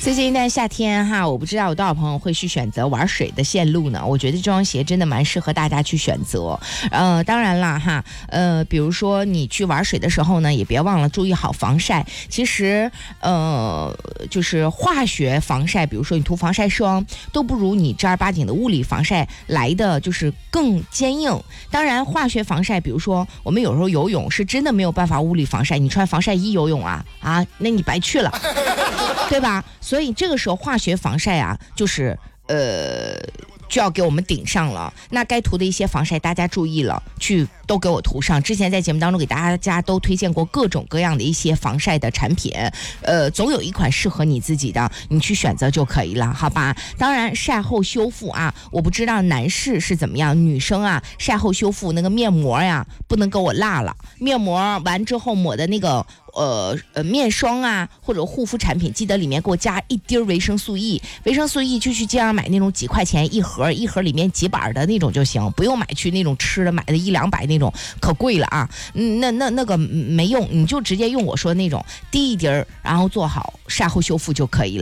最近一段夏天哈，我不知道有多少朋友会去选择玩水的线路呢？我觉得这双鞋真的蛮适合大家去选择。当然啦哈，比如说你去玩水的时候呢，也别忘了注意好防晒。其实就是化学防晒，比如说你涂防晒霜，都不如你正儿八经的物理防晒来的就是更坚硬。当然，化学防晒，比如说我们有时候游泳是真的没有办法物理防晒，你穿防晒衣游泳啊，那你白去了。对吧？所以这个时候化学防晒啊，就是就要给我们顶上了。那该涂的一些防晒，大家注意了，去都给我涂上。之前在节目当中给大家都推荐过各种各样的一些防晒的产品，总有一款适合你自己的，你去选择就可以了，好吧？当然晒后修复啊，我不知道男士是怎么样，女生啊晒后修复那个面膜呀，不能给我落了。面膜完之后抹的那个面霜啊或者护肤产品，记得里面给我加一滴维生素 E， 维生素 E 就去街上买那种几块钱一盒里面几板的那种就行，不用买去那种吃的买的100-200那种，可贵了啊。那个没用，你就直接用我说的那种滴一滴然后做好晒后修复就可以了。